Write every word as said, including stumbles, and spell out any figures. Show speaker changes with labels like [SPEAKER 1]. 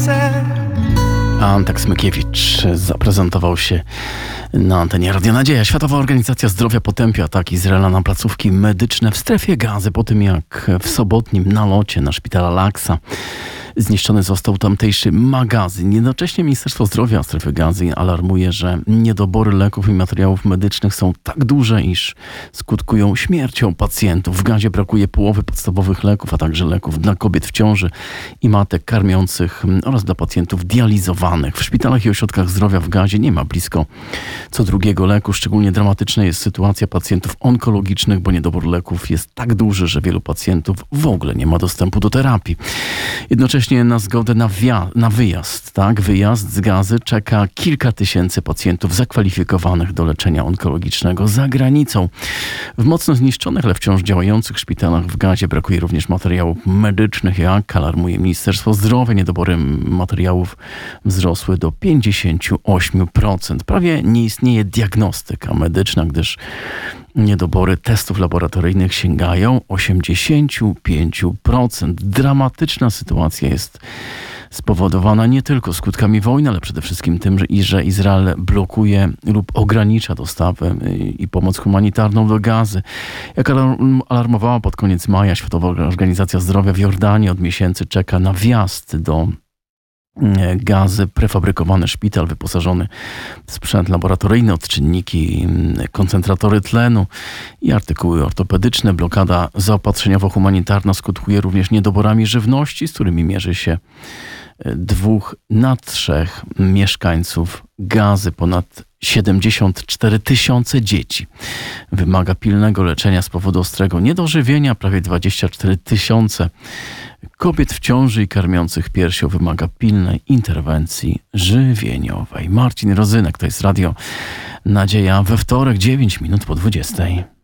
[SPEAKER 1] serce.
[SPEAKER 2] Antek Smykiewicz zaprezentował się na antenie Radio Nadzieja. Światowa Organizacja Zdrowia potępia ataki Izraela na placówki medyczne w strefie Gazy po tym, jak w sobotnim nalocie na szpital Al-Aqsa zniszczony został tamtejszy magazyn. Jednocześnie Ministerstwo Zdrowia strefy Gazy alarmuje, że niedobory leków i materiałów medycznych są tak duże, iż skutkują śmiercią pacjentów. W Gazie brakuje połowy podstawowych leków, a także leków dla kobiet w ciąży i matek karmiących oraz dla pacjentów dializowanych. W szpitalach i ośrodkach zdrowia w Gazie nie ma blisko co drugiego leku. Szczególnie dramatyczna jest sytuacja pacjentów onkologicznych, bo niedobór leków jest tak duży, że wielu pacjentów w ogóle nie ma dostępu do terapii. Jednocześnie na zgodę na, wia- na wyjazd, tak? Wyjazd z Gazy czeka kilka tysięcy pacjentów zakwalifikowanych do leczenia onkologicznego za granicą. W mocno zniszczonych, ale wciąż działających szpitalach w Gazie brakuje również materiałów medycznych. Jak alarmuje Ministerstwo Zdrowia, niedobory materiałów wzrosły do pięćdziesiąt osiem procent. Prawie nie istnieje diagnostyka medyczna, gdyż niedobory testów laboratoryjnych sięgają osiemdziesiąt pięć procent. Dramatyczna sytuacja jest spowodowana nie tylko skutkami wojny, ale przede wszystkim tym, że, że Izrael blokuje lub ogranicza dostawy i pomoc humanitarną do Gazy. Jak alarmowała pod koniec maja Światowa Organizacja Zdrowia, w Jordanii od miesięcy czeka na wjazd do Gazy prefabrykowany szpital wyposażony w sprzęt laboratoryjny, odczynniki, koncentratory tlenu i artykuły ortopedyczne. Blokada zaopatrzeniowo-humanitarna skutkuje również niedoborami żywności, z którymi mierzy się dwóch na trzech mieszkańców Gazy. Ponad siedemdziesiąt cztery tysiące dzieci wymaga pilnego leczenia z powodu ostrego niedożywienia. Prawie dwadzieścia cztery tysiące kobiet w ciąży i karmiących piersią wymaga pilnej interwencji żywieniowej. Marcin Rozynek, to jest Radio Nadzieja, we wtorek, dziewięć minut po dwudziestej.